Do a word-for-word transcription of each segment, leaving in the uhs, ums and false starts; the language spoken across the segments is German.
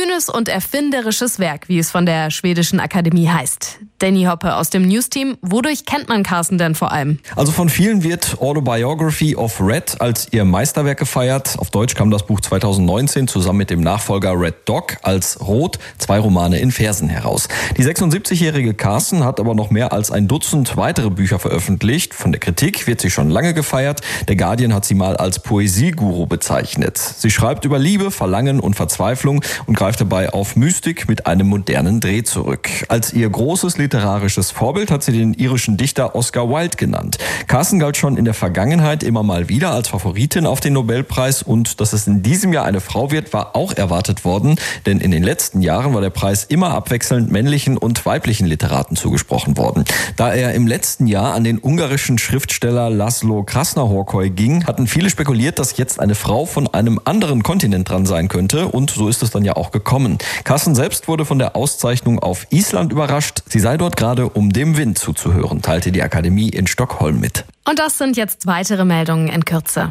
kühnes und erfinderisches Werk, wie es von der schwedischen Akademie heißt. Danny Hoppe aus dem News-Team. Wodurch kennt man Carsten denn vor allem? Also von vielen wird Autobiography of Red als ihr Meisterwerk gefeiert. Auf Deutsch kam das Buch zweitausendneunzehn zusammen mit dem Nachfolger Red Dog als Rot, zwei Romane in Versen heraus. Die sechsundsiebzigjährige Carsten hat aber noch mehr als ein Dutzend weitere Bücher veröffentlicht. Von der Kritik wird sie schon lange gefeiert. Der Guardian hat sie mal als Poesieguru bezeichnet. Sie schreibt über Liebe, Verlangen und Verzweiflung und greift dabei auf Mystik mit einem modernen Dreh zurück. Als ihr großes literarisches Vorbild hat sie den irischen Dichter Oscar Wilde genannt. Carsten galt schon in der Vergangenheit immer mal wieder als Favoritin auf den Nobelpreis und dass es in diesem Jahr eine Frau wird, war auch erwartet worden, denn in den letzten Jahren war der Preis immer abwechselnd männlichen und weiblichen Literaten zugesprochen worden. Da er im letzten Jahr an den ungarischen Schriftsteller Laszlo Krasznahorkai ging, hatten viele spekuliert, dass jetzt eine Frau von einem anderen Kontinent dran sein könnte und so ist es dann ja auch gekommen. Carsten selbst wurde von der Auszeichnung auf Island überrascht. Sie sei dort gerade, um dem Wind zuzuhören, teilte die Akademie in Stockholm mit. Und das sind jetzt weitere Meldungen in Kürze.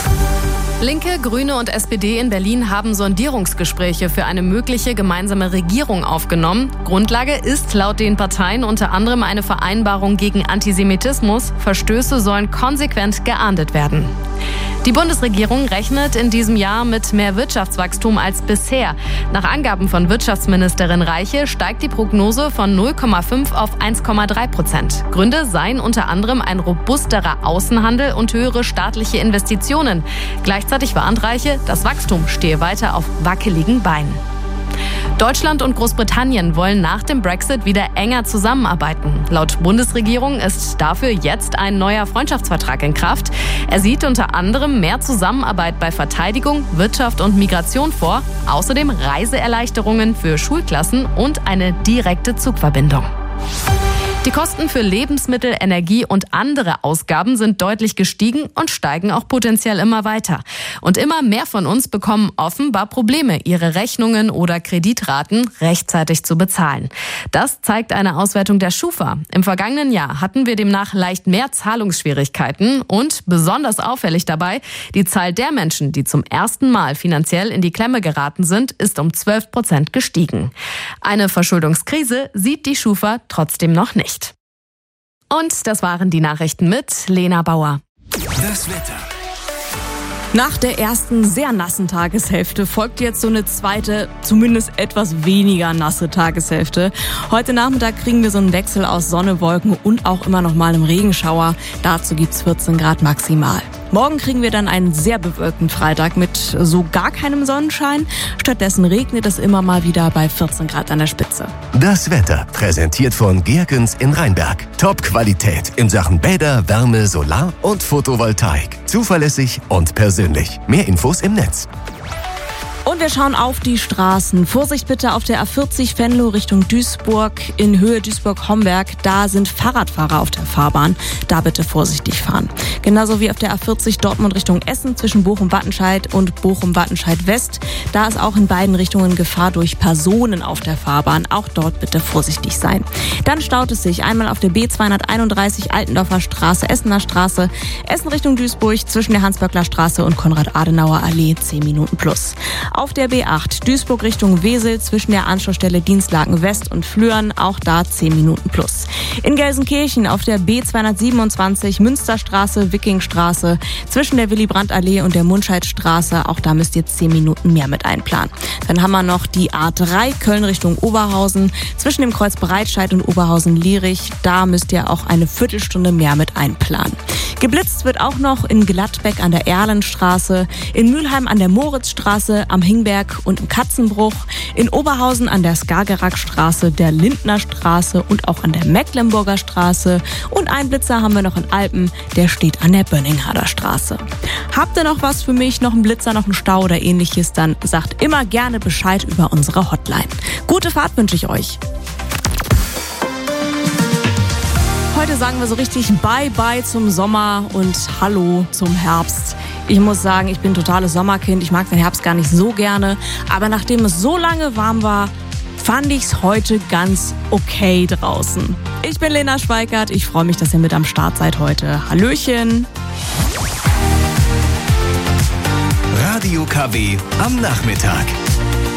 Linke, Grüne und S P D in Berlin haben Sondierungsgespräche für eine mögliche gemeinsame Regierung aufgenommen. Grundlage ist laut den Parteien unter anderem eine Vereinbarung gegen Antisemitismus. Verstöße sollen konsequent geahndet werden. Die Bundesregierung rechnet in diesem Jahr mit mehr Wirtschaftswachstum als bisher. Nach Angaben von Wirtschaftsministerin Reiche steigt die Prognose von null Komma fünf auf eins Komma drei Prozent. Gründe seien unter anderem ein robusterer Außenhandel und höhere staatliche Investitionen. Gleichzeitig warnt Reiche, das Wachstum stehe weiter auf wackeligen Beinen. Deutschland und Großbritannien wollen nach dem Brexit wieder enger zusammenarbeiten. Laut Bundesregierung ist dafür jetzt ein neuer Freundschaftsvertrag in Kraft. Er sieht unter anderem mehr Zusammenarbeit bei Verteidigung, Wirtschaft und Migration vor, außerdem Reiseerleichterungen für Schulklassen und eine direkte Zugverbindung. Die Kosten für Lebensmittel, Energie und andere Ausgaben sind deutlich gestiegen und steigen auch potenziell immer weiter. Und immer mehr von uns bekommen offenbar Probleme, ihre Rechnungen oder Kreditraten rechtzeitig zu bezahlen. Das zeigt eine Auswertung der Schufa. Im vergangenen Jahr hatten wir demnach leicht mehr Zahlungsschwierigkeiten und besonders auffällig dabei, die Zahl der Menschen, die zum ersten Mal finanziell in die Klemme geraten sind, ist um zwölf Prozent gestiegen. Eine Verschuldungskrise sieht die Schufa trotzdem noch nicht. Und das waren die Nachrichten mit Lena Bauer. Das Wetter. Nach der ersten sehr nassen Tageshälfte folgt jetzt so eine zweite, zumindest etwas weniger nasse Tageshälfte. Heute Nachmittag kriegen wir so einen Wechsel aus Sonne, Wolken und auch immer noch mal einem Regenschauer. Dazu gibt's vierzehn Grad maximal. Morgen kriegen wir dann einen sehr bewölkten Freitag mit so gar keinem Sonnenschein. Stattdessen regnet es immer mal wieder bei vierzehn Grad an der Spitze. Das Wetter präsentiert von Gerkens in Rheinberg. Top-Qualität in Sachen Bäder, Wärme, Solar und Photovoltaik. Zuverlässig und persönlich. Mehr Infos im Netz. Und wir schauen auf die Straßen. Vorsicht bitte auf der A vierzig Venlo Richtung Duisburg in Höhe Duisburg-Homberg. Da sind Fahrradfahrer auf der Fahrbahn. Da bitte vorsichtig fahren. Genauso wie auf der A vierzig Dortmund Richtung Essen zwischen Bochum-Wattenscheid und Bochum-Wattenscheid-West. Da ist auch in beiden Richtungen Gefahr durch Personen auf der Fahrbahn. Auch dort bitte vorsichtig sein. Dann staut es sich einmal auf der B zweihunderteinunddreißig Altendorfer Straße, Essener Straße, Essen Richtung Duisburg zwischen der Hans-Böckler Straße und Konrad-Adenauer-Allee zehn Minuten plus. Auf der B acht Duisburg Richtung Wesel zwischen der Anschlussstelle Dienstlaken West und Flöhren, auch da zehn Minuten plus. In Gelsenkirchen auf der B zweihundertsiebenundzwanzig Münsterstraße, Wikingstraße zwischen der Willy-Brandt-Allee und der Mundscheidstraße, auch da müsst ihr zehn Minuten mehr mit einplanen. Dann haben wir noch die A drei Köln Richtung Oberhausen zwischen dem Kreuz Breitscheid und Oberhausen-Lierich, da müsst ihr auch eine Viertelstunde mehr mit einplanen. Geblitzt wird auch noch in Gladbeck an der Erlenstraße, in Mülheim an der Moritzstraße, am Hingberg und im Katzenbruch, in Oberhausen an der Skagerrakstraße, der Lindnerstraße und auch an der Mecklenburger Straße. Und einen Blitzer haben wir noch in Alpen, der steht an der Bönninghader Straße. Habt ihr noch was für mich, noch einen Blitzer, noch einen Stau oder ähnliches, dann sagt immer gerne Bescheid über unsere Hotline. Gute Fahrt wünsche ich euch. Heute sagen wir so richtig Bye-bye zum Sommer und Hallo zum Herbst. Ich muss sagen, ich bin totales Sommerkind. Ich mag den Herbst gar nicht so gerne. Aber nachdem es so lange warm war, fand ich es heute ganz okay draußen. Ich bin Lena Schweikert. Ich freue mich, dass ihr mit am Start seid heute. Hallöchen. Radio K W am Nachmittag.